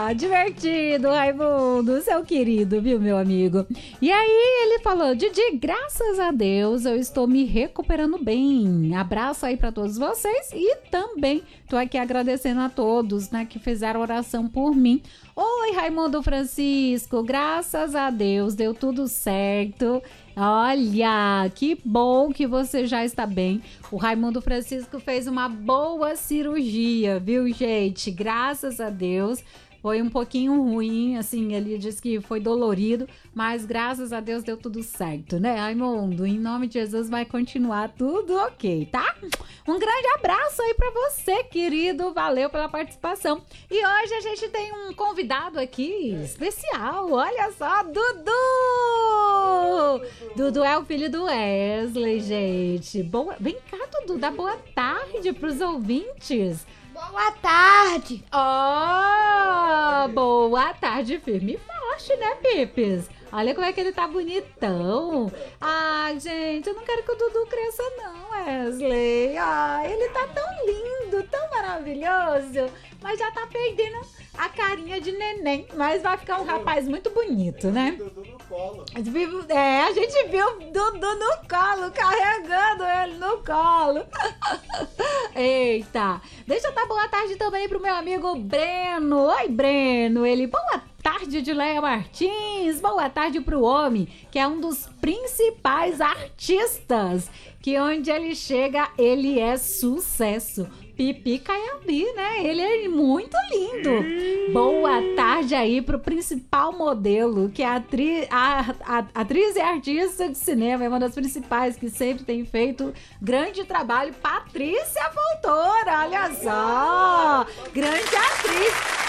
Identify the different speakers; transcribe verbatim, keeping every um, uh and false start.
Speaker 1: divertido, Raimundo, seu querido, viu, meu amigo? E aí ele falou, Didi, graças a Deus eu estou me recuperando bem. Abraço aí pra todos vocês e também tô aqui agradecendo a todos, né, que fizeram oração por mim. Oi, Raimundo Francisco, graças a Deus deu tudo certo. Olha, que bom que você já está bem. O Raimundo Francisco fez uma boa cirurgia, viu, gente? Graças a Deus. Foi um pouquinho ruim, assim, ele disse que foi dolorido, mas graças a Deus deu tudo certo, né, Raimundo? Em nome de Jesus vai continuar tudo ok, tá? Um grande abraço aí pra você, querido, valeu pela participação. E hoje a gente tem um convidado aqui especial, olha só, Dudu! Dudu é o filho do Wesley, gente. Boa... Vem cá, Dudu, dá boa tarde pros ouvintes.
Speaker 2: Boa tarde!
Speaker 1: Oh, boa tarde, firme e forte, né, Pipes? Olha como é que ele tá bonitão. Ai, gente, eu não quero que o Dudu cresça não, Wesley. Ai, ele tá tão lindo, tão maravilhoso, mas já tá perdendo a carinha de neném. Mas vai ficar um rapaz muito bonito, né?
Speaker 3: Dudu no colo.
Speaker 1: É, a gente viu o Dudu no colo, carregando ele no colo. Eita, deixa eu dar boa tarde também pro meu amigo Breno. Oi, Breno, ele, boa tarde de Leia Martins, boa tarde pro homem, que é um dos principais artistas, que onde ele chega, ele é sucesso. Pipi Caiambi, né? Ele é muito lindo. Boa tarde aí pro principal modelo, que é a, atri a, a, a atriz e artista de cinema, é uma das principais que sempre tem feito grande trabalho. Patrícia Fontoura, olha só! Grande atriz